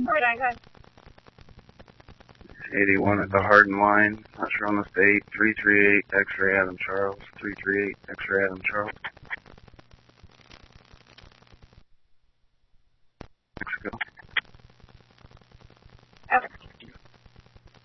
Right on, guys. 81 at the Hardin line. Not sure on the state. 338 X-ray Adam Charles. 338 X-ray Adam Charles. Mexico.